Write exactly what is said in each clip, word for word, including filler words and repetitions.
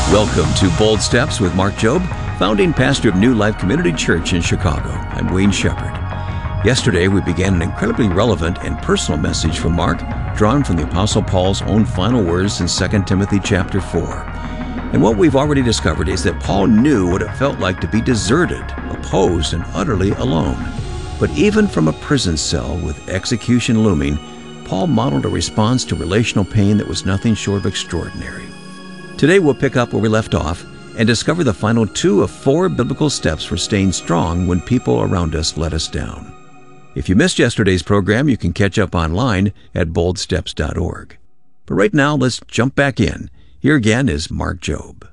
Welcome to Bold Steps with Mark Jobe, founding pastor of New Life Community Church in Chicago. I'm Wayne Shepherd. Yesterday, we began an incredibly relevant and personal message from Mark, drawn from the Apostle Paul's own final words in Second Timothy chapter four. And what we've already discovered is that Paul knew what it felt like to be deserted, opposed, and utterly alone. But even from a prison cell with execution looming, Paul modeled a response to relational pain that was nothing short of extraordinary. Today we'll pick up where we left off and discover the final two of four biblical steps for staying strong when people around us let us down. If you missed yesterday's program, you can catch up online at bold steps dot org. But right now, let's jump back in. Here again is Mark Jobe.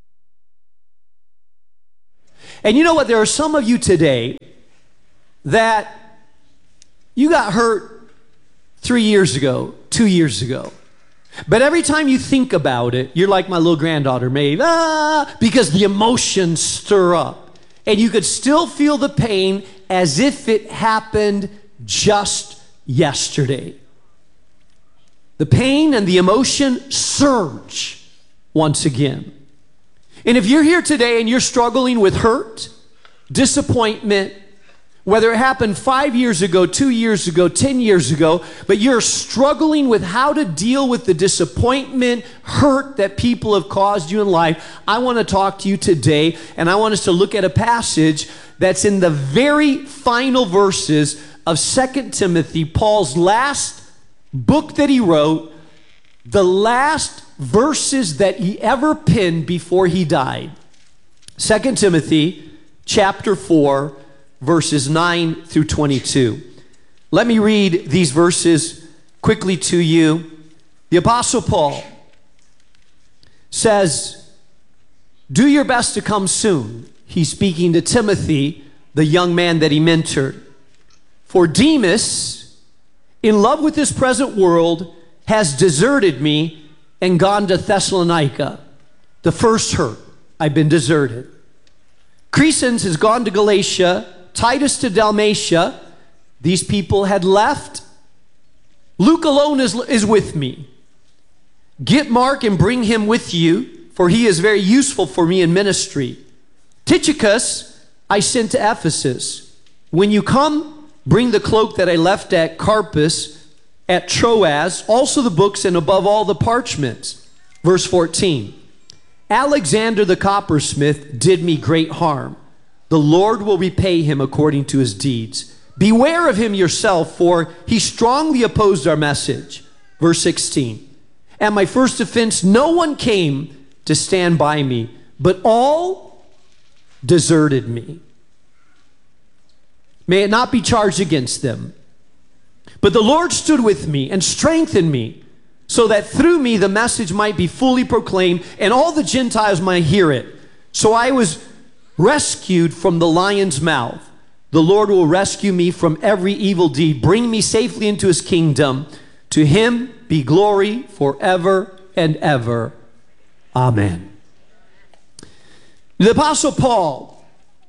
And you know what? There are some of you today that you got hurt three years ago, two years ago. But every time you think about it, you're like my little granddaughter, Maeve, ah, because the emotions stir up. And you could still feel the pain as if it happened just yesterday. The pain and the emotion surge once again. And if you're here today and you're struggling with hurt, disappointment, whether it happened five years ago, two years ago, ten years ago, but you're struggling with how to deal with the disappointment, hurt that people have caused you in life, I want to talk to you today, and I want us to look at a passage that's in the very final verses of Second Timothy, Paul's last book that he wrote, the last verses that he ever penned before he died. Second Timothy chapter four, verses nine through twenty-two. Let me read these verses quickly to you. The Apostle Paul says, do your best to come soon. He's speaking to Timothy, the young man that he mentored. For Demas, in love with this present world, has deserted me and gone to Thessalonica. The first hurt, I've been deserted. Crescens has gone to Galatia, Titus to Dalmatia. These people had left. Luke alone is, is with me. Get Mark and bring him with you, for he is very useful for me in ministry. Tychicus I sent to Ephesus. When you come, bring the cloak that I left at Carpus at Troas, also the books and above all the parchments. Verse fourteen. Alexander the coppersmith did me great harm. The Lord will repay him according to his deeds. Beware of him yourself, for he strongly opposed our message. Verse sixteen. At my first offense, no one came to stand by me, but all deserted me. May it not be charged against them. But the Lord stood with me and strengthened me, so that through me the message might be fully proclaimed, and all the Gentiles might hear it. So I was rescued from the lion's mouth. The Lord will rescue me from every evil deed, bring me safely into his kingdom. To him be glory forever and ever. Amen. The Apostle Paul,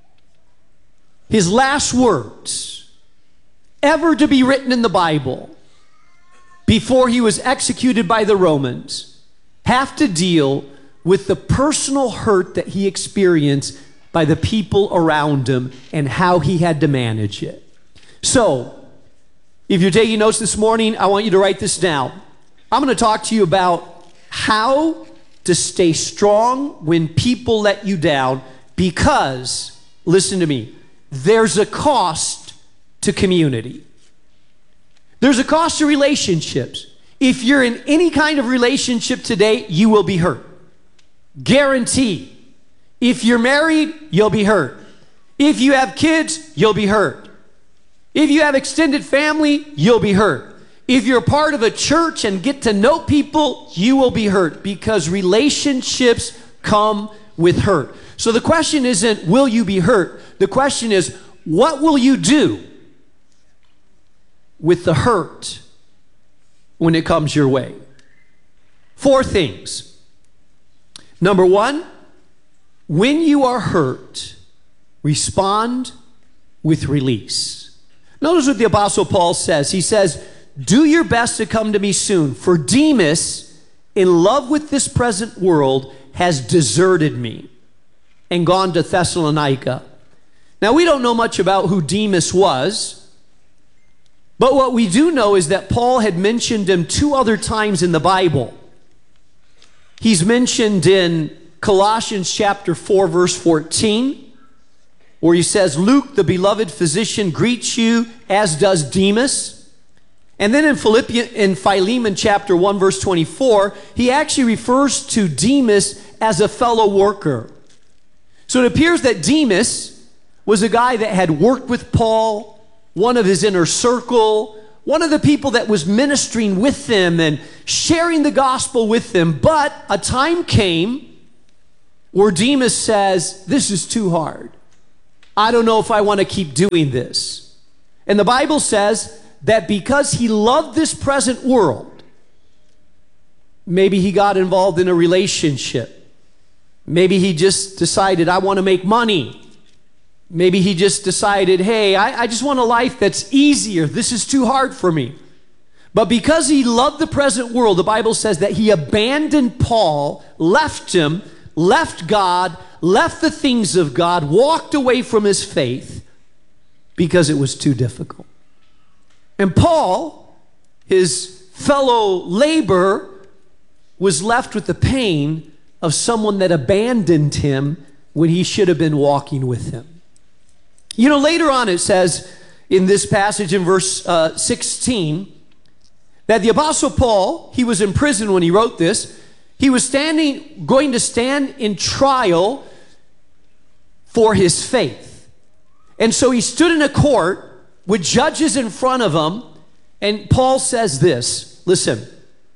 his last words ever to be written in the Bible before he was executed by the Romans, have to deal with the personal hurt that he experienced by the people around him and how he had to manage it. So, if you're taking notes this morning, I want you to write this down. I'm going to talk to you about how to stay strong when people let you down, because, listen to me, there's a cost to community. There's a cost to relationships. If you're in any kind of relationship today, you will be hurt. Guaranteed. If you're married, you'll be hurt. If you have kids, you'll be hurt. If you have extended family, you'll be hurt. If you're part of a church and get to know people, you will be hurt, because relationships come with hurt. So the question isn't, will you be hurt? The question is, what will you do with the hurt when it comes your way? Four things. Number one, when you are hurt, respond with release. Notice what the Apostle Paul says. He says, do your best to come to me soon. For Demas, in love with this present world, has deserted me and gone to Thessalonica. Now, we don't know much about who Demas was, but what we do know is that Paul had mentioned him two other times in the Bible. He's mentioned in Colossians chapter four, verse fourteen, where he says, Luke, the beloved physician, greets you, as does Demas. And then in Philippians, in Philemon chapter one, verse twenty-four, he actually refers to Demas as a fellow worker. So it appears that Demas was a guy that had worked with Paul, one of his inner circle, one of the people that was ministering with them and sharing the gospel with them. But a time came where Demas says, this is too hard. I don't know if I want to keep doing this. And the Bible says that because he loved this present world, maybe he got involved in a relationship. Maybe he just decided, I want to make money. Maybe he just decided, hey, I, I just want a life that's easier. This is too hard for me. But because he loved the present world, the Bible says that he abandoned Paul, left him, left God, left the things of God, walked away from his faith because it was too difficult. And Paul, his fellow laborer, was left with the pain of someone that abandoned him when he should have been walking with him. You know, later on it says in this passage in verse uh, sixteen that the Apostle Paul, he was in prison when he wrote this. He was standing, going to stand in trial for his faith. And so he stood in a court with judges in front of him, and Paul says this, listen.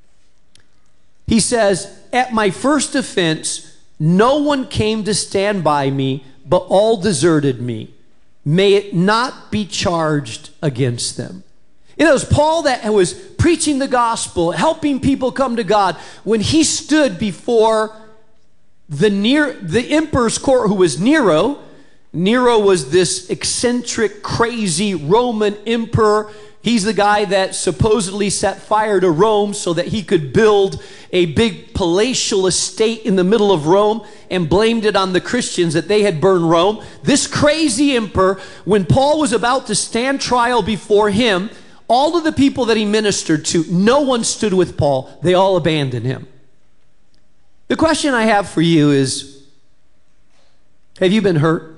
He says, at my first offense, no one came to stand by me, but all deserted me. May it not be charged against them. It was Paul that was preaching the gospel, helping people come to God. When he stood before the, near, the emperor's court, who was Nero. Nero was this eccentric, crazy Roman emperor. He's the guy that supposedly set fire to Rome so that he could build a big palatial estate in the middle of Rome, and blamed it on the Christians that they had burned Rome. This crazy emperor, when Paul was about to stand trial before him, all of the people that he ministered to, no one stood with Paul. They all abandoned him. The question I have for you is, have you been hurt?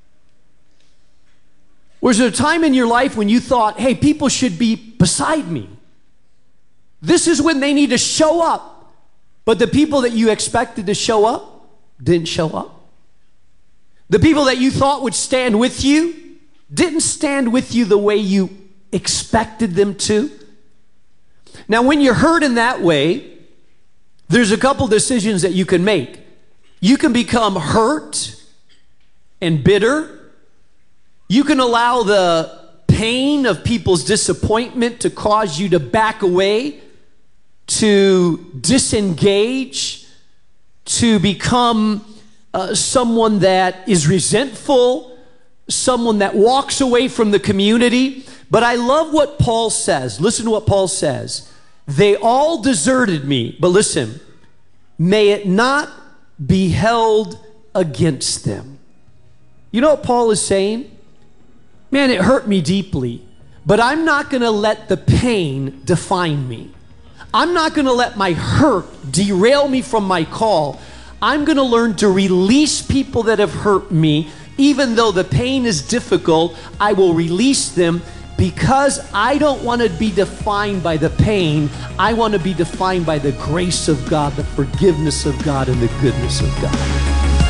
Was there a time in your life when you thought, hey, people should be beside me? This is when they need to show up. But the people that you expected to show up didn't show up. The people that you thought would stand with you didn't stand with you the way you expected them to. Now, when you're hurt in that way, there's a couple decisions that you can make. You can become hurt and bitter. You can allow the pain of people's disappointment to cause you to back away, to disengage, to become uh, someone that is resentful, someone that walks away from the community. But I love what Paul says. Listen to what Paul says. They all deserted me, but listen, may it not be held against them. You know what Paul is saying? Man, it hurt me deeply, but I'm not going to let the pain define me. I'm not going to let my hurt derail me from my call. I'm going to learn to release people that have hurt me. Even though the pain is difficult, I will release them because I don't want to be defined by the pain. I want to be defined by the grace of God, the forgiveness of God, and the goodness of God.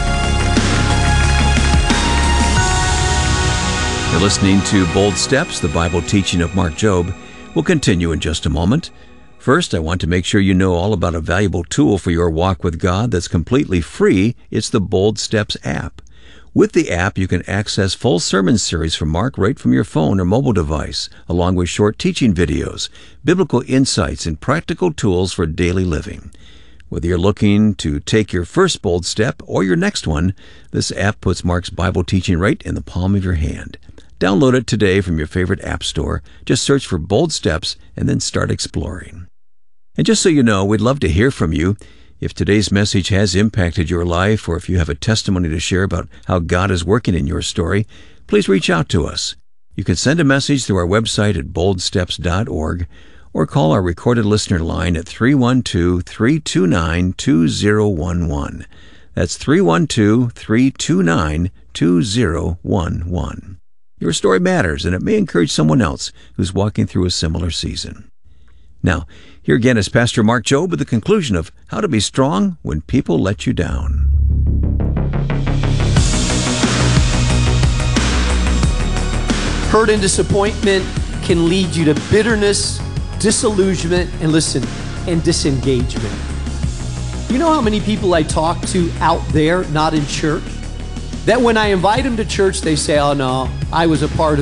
You're listening to Bold Steps, the Bible teaching of Mark Jobe. We'll continue in just a moment. First, I want to make sure you know all about a valuable tool for your walk with God that's completely free. It's the Bold Steps app. With the app, you can access full sermon series from Mark right from your phone or mobile device, along with short teaching videos, biblical insights, and practical tools for daily living. Whether you're looking to take your first bold step or your next one, this app puts Mark's Bible teaching right in the palm of your hand. Download it today from your favorite app store. Just search for Bold Steps and then start exploring. And just so you know, we'd love to hear from you. If today's message has impacted your life, or if you have a testimony to share about how God is working in your story, please reach out to us. You can send a message through our website at bold steps dot org or call our recorded listener line at three one two, three two nine, two zero one one. That's three one two, three two nine, two zero one one. Your story matters, and it may encourage someone else who's walking through a similar season. Now, here again is Pastor Mark Jobe with the conclusion of How to Be Strong When People Let You Down. Hurt and disappointment can lead you to bitterness, disillusionment, and listen, and disengagement. You know how many people I talk to out there, not in church, that when I invite them to church, they say, oh no, I was a part of